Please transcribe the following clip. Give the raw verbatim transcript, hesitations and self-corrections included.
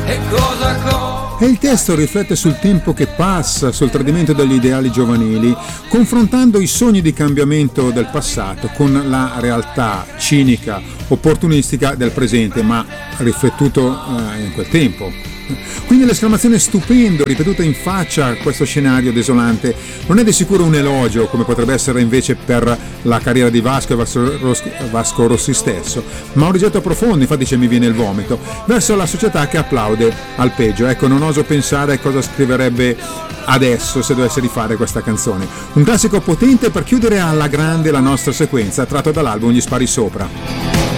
e cosa cosa. E il testo riflette sul tempo che passa, sul tradimento degli ideali giovanili, confrontando i sogni di cambiamento del passato con la realtà cinica, opportunistica del presente, ma riflettuto eh, in quel tempo. Quindi l'esclamazione stupendo ripetuta in faccia a questo scenario desolante non è di sicuro un elogio, come potrebbe essere invece per la carriera di Vasco e Vasco Rossi, Vasco Rossi stesso, ma un rigetto profondo, infatti dice mi viene il vomito, verso la società che applaude al peggio. Ecco, non oso pensare a cosa scriverebbe adesso se dovesse rifare questa canzone. Un classico potente per chiudere alla grande la nostra sequenza, tratto dall'album Gli spari sopra.